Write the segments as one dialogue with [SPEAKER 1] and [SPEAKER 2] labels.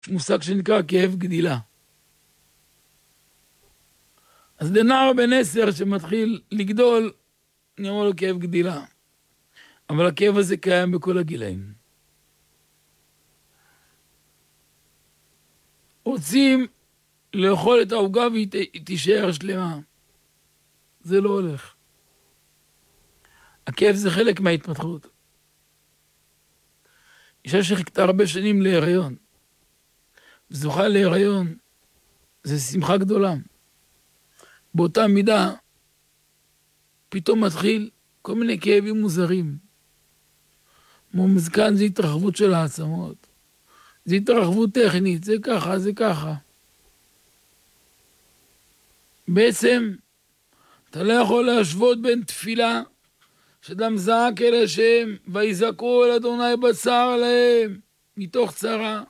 [SPEAKER 1] מושג שנקרא כאב גדילה. אז לנער בן 10 שמתחיל לגדול, אני אומר לו כאב גדילה. אבל הכאב הזה קיים בכל הגילאים. רוצים לאכול את העוגה והיא תישאר שלמה. זה לא הולך. הכאב זה חלק מההתפתחות. אישה שחיכתה הרבה שנים להיריון, וזוכה להיריון, זה שמחה גדולה. באותה מידה, פתאום מתחיל כל מיני כאבים מוזרים. כמו מזקן זה התרחבות של העצמות. זה התרחבות טכנית, זה ככה, זה ככה. בעצם, אתה לא יכול להשוות בין תפילה, שאדם זעק אל השם, ויזעקו אל אדוני בצר להם, מתוך צרה,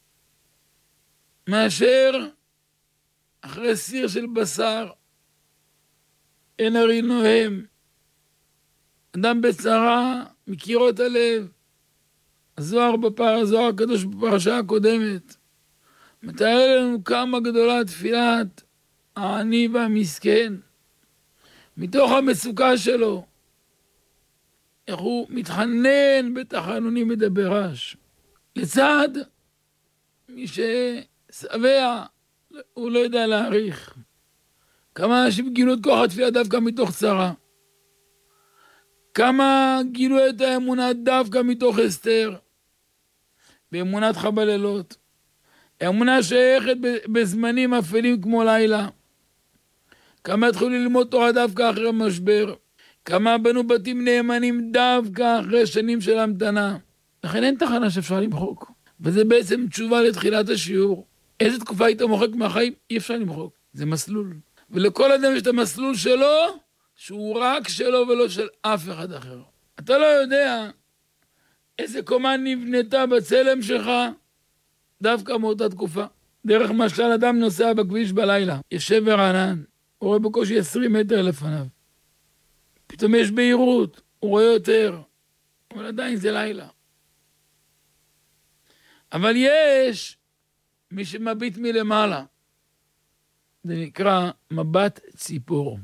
[SPEAKER 1] מאשר אחרי סיר של בשר, אין הרי נוהם. אדם בצרה, מקירות הלב. הזוהר הקדוש בפרשה הקודמת, מתאר לנו כמה גדולה תפילת העני והמסכן, מתוך המצוקה שלו, איך הוא מתחנן בתחנונים מדבר רש. לצד מי ששבע, הוא לא יודע להעריך. כמה אנשים גילו את כוח התפילה דווקא מתוך צרה. כמה גילו את האמונה דווקא מתוך אסתר. באמונת חבלילות. האמונה שייכת בזמנים אפלים כמו לילה. כמה התחילו ללמוד תורה דווקא אחרי המשבר. כמה בנו בתים נאמנים דווקא אחרי שנים של המתנה. לכן אין תחנה שאפשר למחוק. וזה בעצם תשובה לתחילת השיעור. איזה תקופה היית מוחק מהחיים? אי אפשר למחוק. זה מסלול. ולכל אדם יש את המסלול שלו, שהוא רק שלו ולא של אף אחד אחר. אתה לא יודע איזה קומה נבנתה בצלם שלך דווקא מאותה תקופה. דרך משל אדם נוסע בכביש בלילה, יושב ורענן, הוא רואה בקושי 20 מטר לפניו. פתאום יש בהירות, הוא רואה יותר, אבל עדיין זה לילה. אבל יש מי שמביט מלמעלה. זה נקרא מבט ציפור.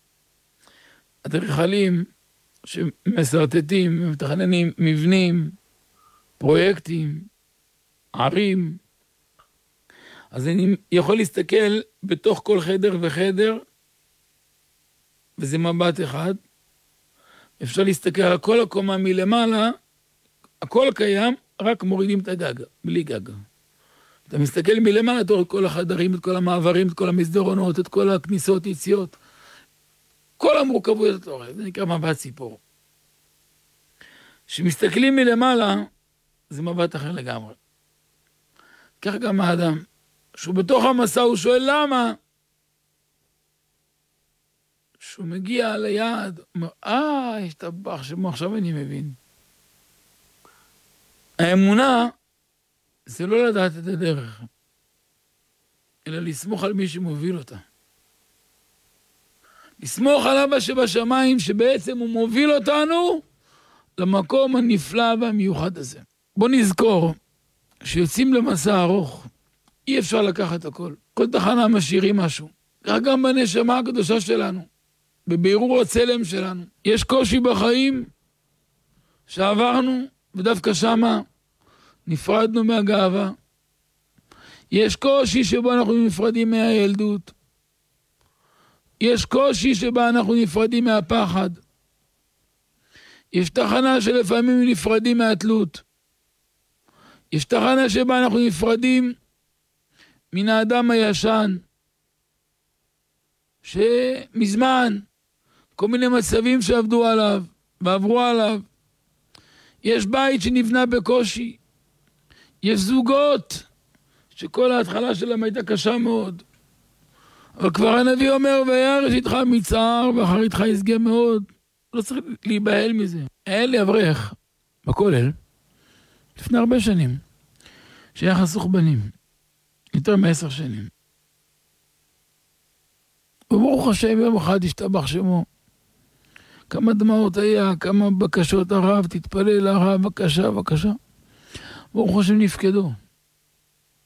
[SPEAKER 1] אדריכלים שמסרטטים, מתכננים מבנים, פרויקטים, ערים. אז אני יכול להסתכל בתוך כל חדר וחדר, וזה מבט אחד. אפשר להסתכל על כל הקומה מלמעלה, הכל קיים, רק מורידים את הגג, בלי גג. אתה מסתכל מלמעלה, אתה רואה את כל החדרים, את כל המעברים, את כל המסדרונות, את כל הכניסות, יציאות. כל המורכבויות אתה רואה, זה נקרא מבט ציפור. כשמסתכלים מלמעלה, זה מבט אחר לגמרי. כך גם האדם, שהוא בתוך המסע, הוא שואל למה? שהוא מגיע ליעד, הוא אומר, השתבח שמו, עכשיו אני מבין. האמונה, זה לא לדעת את הדרך, אלא לסמוך על מי שמוביל אותה. לסמוך על אבא שבשמיים, שבעצם הוא מוביל אותנו למקום הנפלא והמיוחד הזה. בוא נזכור, שיוצאים למסע ארוך, אי אפשר לקחת הכל. כל תחנה משאירים משהו. כך גם בנשמה הקדושה שלנו, בבירור הצלם שלנו. יש קושי בחיים שעברנו, ודווקא שמה נפרדנו מהגאווה. יש קושי שבו אנחנו נפרדים מהילדות. יש קושי שבה אנחנו נפרדים מהפחד. יש תחנה שלפעמים נפרדים מהתלות. יש תחנה שבה אנחנו נפרדים מן האדם הישן, שמזמן כל מיני מצבים שעבדו עליו ועברו עליו. יש בית שנבנה בקושי. יש זוגות שכל ההתחלה שלהם הייתה קשה מאוד. אבל כבר הנביא אומר, וירש איתך מצער ואחר איתך יסגה מאוד. לא צריך להיבהל מזה. היה לי אברך בכולל, לפני הרבה שנים, שהיה חסוך בנים, יותר מ10 שנים. וברוך השם יום אחד השתבח שמו. כמה דמעות היה, כמה בקשות הרב, תתפלל הרב, בקשה, בקשה. ברוך השם נפקדו.